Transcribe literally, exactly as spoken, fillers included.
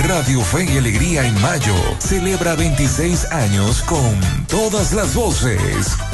Radio Fe y Alegría en mayo celebra veintiséis años con todas las voces.